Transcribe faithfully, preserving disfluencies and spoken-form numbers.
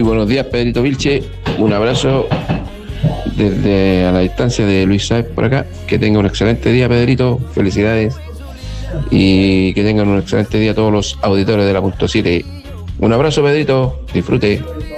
buenos días, Pedrito Vilche. Un abrazo desde a la distancia de Luis Sáez por acá. Que tenga un excelente día, Pedrito. Felicidades. Y que tengan un excelente día todos los auditores de la punto siete. Un abrazo, Pedrito. Disfrute.